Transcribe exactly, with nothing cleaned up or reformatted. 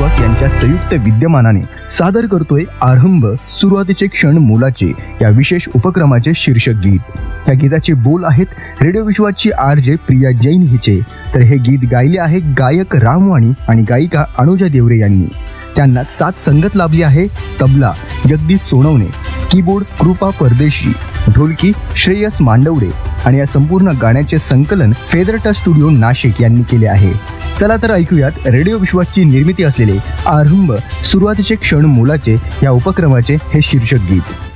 विश्वास यांच्या संयुक्त विद्यमानाने सादर करतोय आरंभ सुरुवातीचे क्षण मोलाचे या विशेष उपक्रमाचे शीर्षक गीत। या गीताचे बोल आहेत radio विश्वासची R J Priya Jain हिचे, तर हे गीत गायले आहे गायक रामवाणी आणि गायिका अनुजा देवरे यांनी। त्यांना साथ संगत लाभली आहे तबला जगदीश सोनवणे, कीबोर्ड कृपा परदेशी, ढोलकी श्रेयस मांडवडे आणि या संपूर्ण गाण्याचे संकलन फेदरटा स्टुडिओ नाशिक यांनी केले आहे। चला तर ऐकूयात रेडिओ विश्वासची निर्मिती असलेले आरंभ सुरुवातीचे क्षण मोलाचे या उपक्रमाचे हे शीर्षक गीत।